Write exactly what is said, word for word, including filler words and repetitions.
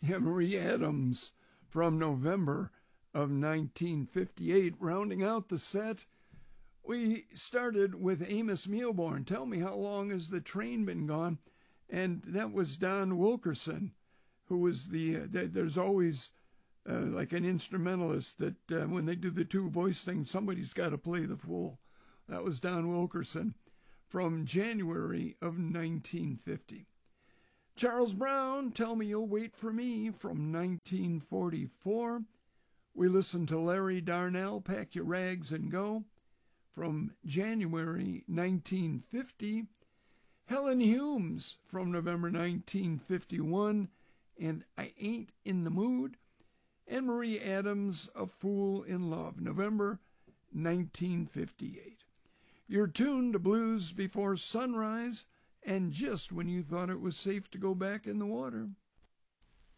Yeah, Marie Adams from November of nineteen fifty-eight. Rounding out the set, we started with Amos Mealborn, Tell Me How Long Has the Train Been Gone? And that was Don Wilkerson, who was the, uh, there's always uh, like an instrumentalist that uh, when they do the two voice thing, somebody's got to play the fool. That was Don Wilkerson from January of nineteen fifty. Charles Brown, Tell Me You'll Wait for Me from nineteen forty-four. We listened to Larry Darnell, Pack Your Rags and Go from January nineteen fifty. Helen Humes from November nineteen fifty-one, and I Ain't in the Mood. And Marie Adams, A Fool in Love, November nineteen fifty-eight. You're tuned to Blues Before Sunrise, and just when you thought it was safe to go back in the water.